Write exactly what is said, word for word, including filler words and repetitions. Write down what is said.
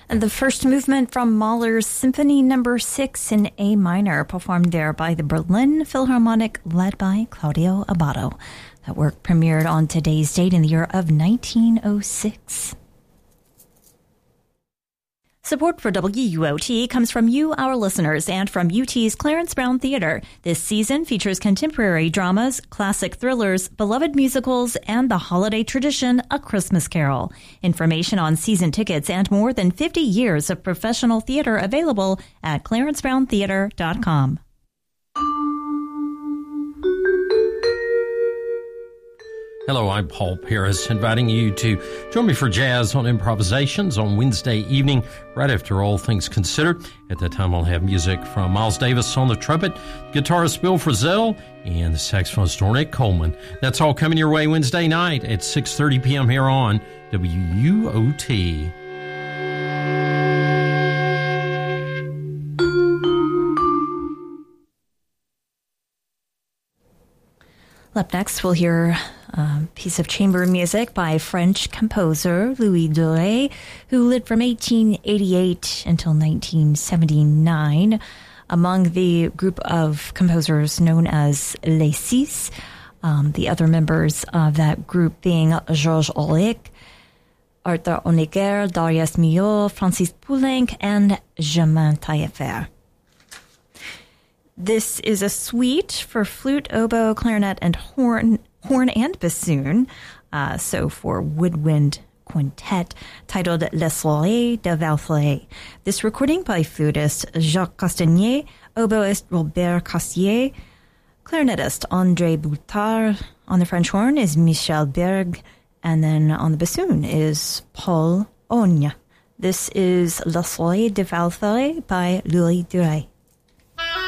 The first movement from Mahler's Symphony Number Six in A minor, performed there by the Berlin Philharmonic, led by Claudio Abbado. That work premiered on today's date in the year of nineteen oh six. Support for W U O T comes from you, our listeners, and from U T's Clarence Brown Theater. This season features contemporary dramas, classic thrillers, beloved musicals, and the holiday tradition, A Christmas Carol. Information on season tickets and more than fifty years of professional theater available at clarence brown theater dot com. Hello, I'm Paul Paris, inviting you to join me for Jazz on Improvisations on Wednesday evening, right after All Things Considered. At that time, I'll have music from Miles Davis on the trumpet, guitarist Bill Frisell, and the saxophonist Ornette Coleman. That's all coming your way Wednesday night at six thirty p.m. here on W U O T. Up next, we'll hear a piece of chamber music by French composer Louis Dore, who lived from eighteen eighty-eight until nineteen seventy-nine. Among the group of composers known as Les Six, um, the other members of that group being Georges Auric, Arthur Honegger, Darius Milhaud, Francis Poulenc, and Germain Taillefer. This is a suite for flute, oboe, clarinet, and horn, horn and bassoon. Uh, so for woodwind quintet, titled Les Soirées de Valfrey. This recording by flutist Jacques Castagnier, oboist Robert Cassier, clarinetist André Boutard. On the French horn is Michel Berg, and then on the bassoon is Paul Ogne. This is Les Soirées de Valfrey by Louis Dore.